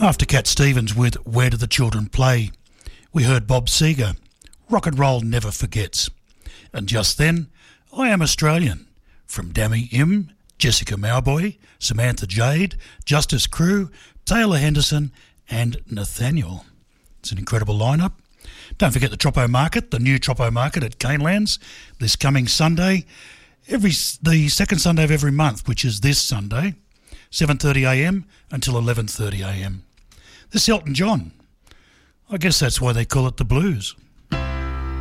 After Cat Stevens with Where Do the Children Play, we heard Bob Seger, Rock and Roll Never Forgets. And just then, I Am Australian, from Dammy Im, Jessica Mauboy, Samantha Jade, Justice Crew, Taylor Henderson and Nathaniel. It's an incredible lineup. Don't forget the Troppo Market, the new Troppo Market at Canelands, this coming Sunday, the second Sunday of every month, which is this Sunday, 7:30am until 11:30am. This is Elton John. I guess that's why they call it the blues.